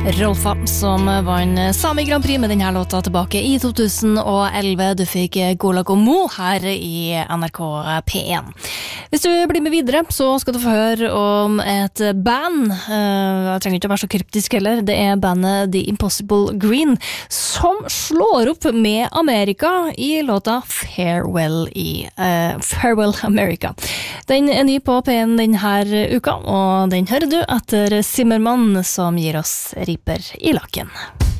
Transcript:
Rolfa som vann Sami Grand Prix med denne låta tilbake i 2011. Du fikk Gola Gomo her i NRK P1. Hvis du blir med videre, så skal du få høre om et band. Jeg trenger ikke å være så kryptisk heller. Det er bandet The Impossible Green som slår opp med Amerika i låta Farewell America. Den er ny på P1 denne uka, og den hører du etter Zimmermann som gir oss riper i lakken.